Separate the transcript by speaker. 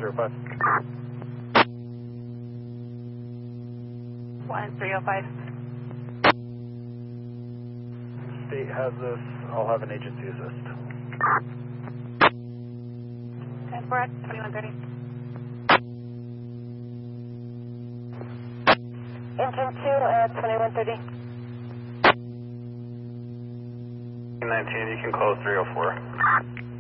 Speaker 1: 105.
Speaker 2: 1305.
Speaker 1: State has this. I'll have an agency assist.
Speaker 2: 10-4 at 2130. Engine 2 at 2130.
Speaker 1: 19, you can close 304.